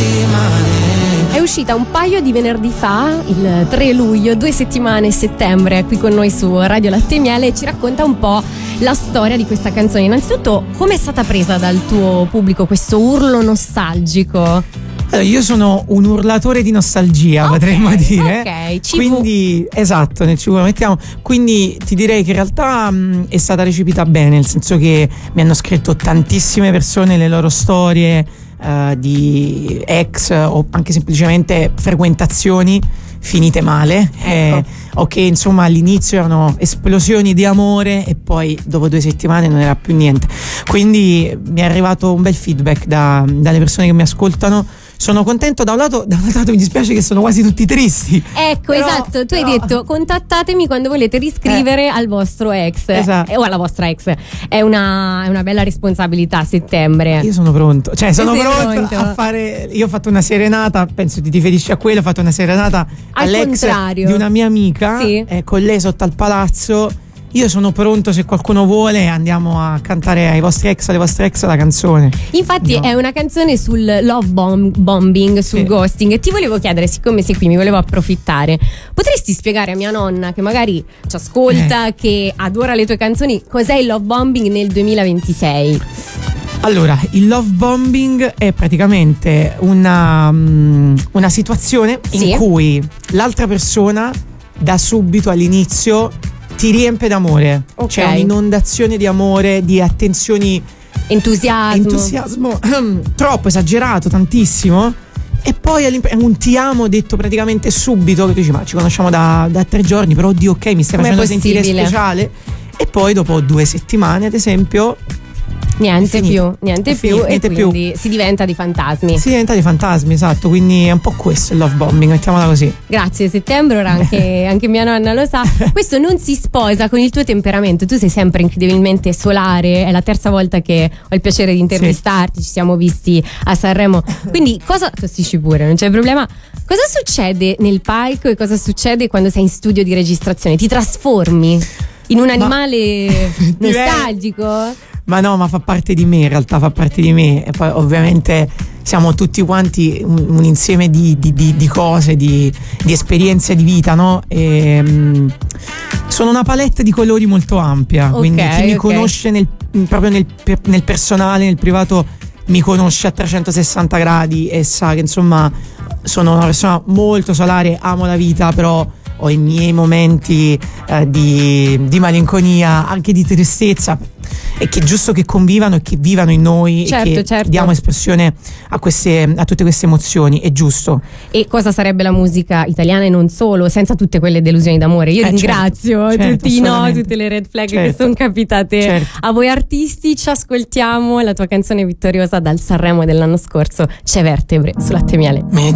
È uscita un paio di venerdì fa, il 3 luglio, 2 settimane, settembre, qui con noi su Radio Latte e Miele, e ci racconta un po' la storia di questa canzone. Innanzitutto, come è stata presa dal tuo pubblico questo urlo nostalgico? Allora, io sono un urlatore di nostalgia, potremmo dire. Ok, quindi, esatto, nel CV lo mettiamo. Quindi ti direi che in realtà è stata recepita bene, nel senso che mi hanno scritto tantissime persone le loro storie di ex o anche semplicemente frequentazioni finite male, o che insomma all'inizio erano esplosioni di amore e poi dopo 2 settimane non era più niente. Quindi mi è arrivato un bel feedback dalle persone che mi ascoltano. Sono contento, da un lato mi dispiace che sono quasi tutti tristi. Ecco, esatto, tu hai detto contattatemi quando volete riscrivere al vostro ex, esatto. O alla vostra ex. È una bella responsabilità a settembre. Io sono pronto, sono pronto a fare. Io ho fatto una serenata, penso ti riferisci a quello, ho fatto una serenata all'ex di una mia amica, sì. Con lei sotto al palazzo. Io sono pronto, se qualcuno vuole andiamo a cantare ai vostri ex, alle vostre ex la canzone. Infatti è una canzone sul love bombing, sul ghosting, e ti volevo chiedere, siccome sei qui, mi volevo approfittare, potresti spiegare a mia nonna che magari ci ascolta, che adora le tue canzoni, cos'è il love bombing nel 2026? Allora, il love bombing è praticamente una situazione in cui l'altra persona da subito all'inizio ti riempie d'amore, c'è un'inondazione di amore, di attenzioni, entusiasmo troppo esagerato, tantissimo, e poi è un ti amo detto praticamente subito, che tu dici ma ci conosciamo da 3 giorni, però oddio, ok, mi stai facendo sentire speciale, e poi dopo 2 settimane ad esempio niente più, e quindi si diventa di fantasmi. Esatto, quindi è un po' questo il love bombing, mettiamola così. Grazie, settembre, ora anche mia nonna lo sa. Questo non si sposa con il tuo temperamento, tu sei sempre incredibilmente solare, è la 3ª volta che ho il piacere di intervistarti, ci siamo visti a Sanremo, quindi tossisci pure, non c'è problema. Cosa succede nel palco e cosa succede quando sei in studio di registrazione? Ti trasformi in un animale nostalgico? Ma no, ma fa parte di me, in realtà fa parte di me, e poi ovviamente siamo tutti quanti un insieme di cose, di esperienze di vita, no? Sono una palette di colori molto ampia, quindi chi mi conosce proprio nel personale, nel privato, mi conosce a 360 gradi e sa che insomma sono una persona molto solare, amo la vita, però ho i miei momenti di malinconia, anche di tristezza, e che è giusto che convivano e che vivano in noi, e che diamo espressione a tutte queste emozioni, è giusto. E cosa sarebbe la musica italiana e non solo senza tutte quelle delusioni d'amore? Io ringrazio tutti i no, tutte le red flag che sono capitate a voi artisti. Ci ascoltiamo la tua canzone vittoriosa dal Sanremo dell'anno scorso, C'è Vertebre, su Latte e Miele.